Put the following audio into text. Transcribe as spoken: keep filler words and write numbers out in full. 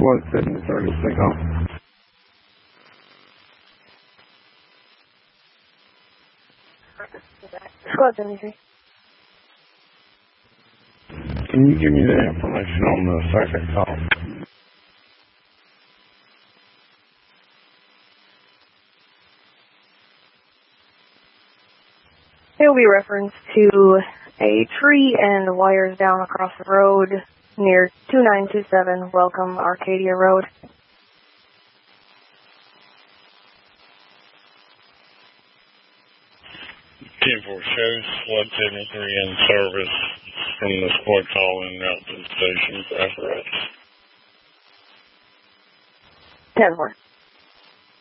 What, seven thirty, take off. Squad seventy-three. Can you give me the information on the second call? It will be reference to a tree and wires down across the road near two nine two seven Welcome Arcadia Road. ten four shows Squad seventy-three in service from the squad call en route to the station for apparatus. ten four.